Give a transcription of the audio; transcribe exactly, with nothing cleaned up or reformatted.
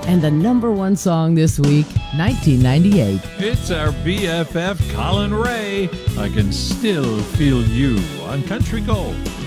And the number one song this week, nineteen ninety-eight. It's our B F F, Colin Ray. I Can Still Feel You on Country Gold.